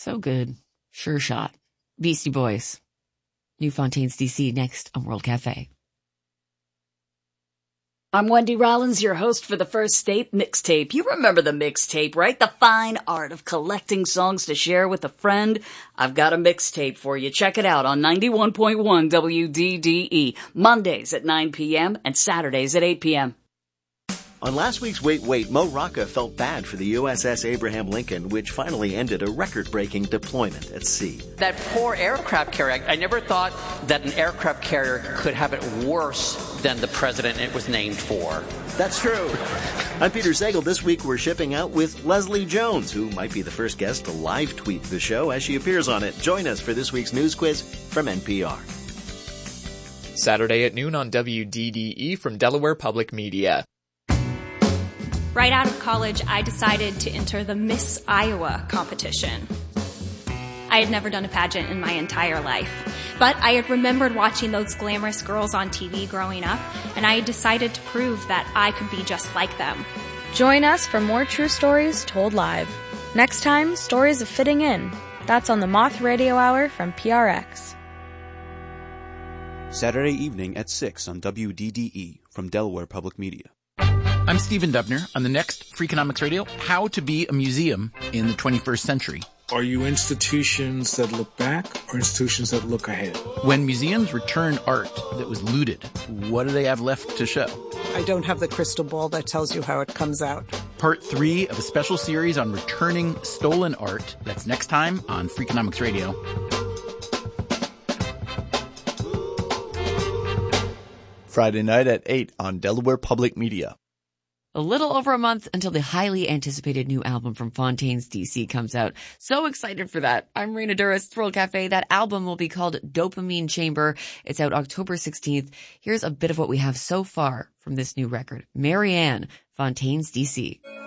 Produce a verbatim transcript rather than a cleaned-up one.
So good. Sure shot. Beastie Boys. New Fontaines D C next on World Cafe. I'm Wendy Rollins, your host for the First State Mixtape. You remember the mixtape, right? The fine art of collecting songs to share with a friend. I've got a mixtape for you. Check it out on ninety-one point one W D D E, Mondays at nine p.m. and Saturdays at eight p.m. On last week's Wait Wait, Mo Rocca felt bad for the U S S Abraham Lincoln, which finally ended a record-breaking deployment at sea. That poor aircraft carrier, I never thought that an aircraft carrier could have it worse than the president it was named for. That's true. I'm Peter Sagal. This week we're shipping out with Leslie Jones, who might be the first guest to live tweet the show as she appears on it. Join us for this week's news quiz from N P R. Saturday at noon on W D D E from Delaware Public Media. Right out of college, I decided to enter the Miss Iowa competition. I had never done a pageant in my entire life, but I had remembered watching those glamorous girls on T V growing up, and I had decided to prove that I could be just like them. Join us for more true stories told live. Next time, Stories of Fitting In. That's on the Moth Radio Hour from P R X. Saturday evening at six on W D D E from Delaware Public Media. I'm Stephen Dubner. On the next Freakonomics Radio, how to be a museum in the twenty-first century. Are you institutions that look back or institutions that look ahead? When museums return art that was looted, what do they have left to show? I don't have the crystal ball that tells you how it comes out. Part three of a special series on returning stolen art. That's next time on Freakonomics Radio. Friday night at eight on Delaware Public Media. A little over a month until the highly anticipated new album from Fontaines D C comes out. So excited for that. I'm Rena Duras, World Cafe. That album will be called Dopamine Chamber. It's out October sixteenth. Here's a bit of what we have so far from this new record. Marianne, Fontaines D C.